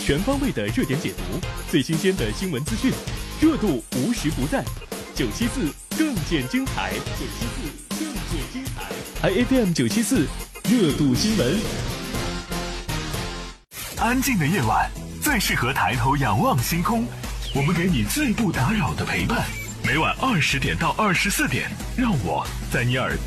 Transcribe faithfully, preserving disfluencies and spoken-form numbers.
全方位的热点解读，最新鲜的新闻资讯，热度无时不在。九七四更见精彩，九七四更见精彩 ，I F M 九七四热度新闻。 安静的夜晚最适合抬头仰望星空，我们给你最不打扰的陪伴。每晚二十点到二十四点，让我在你耳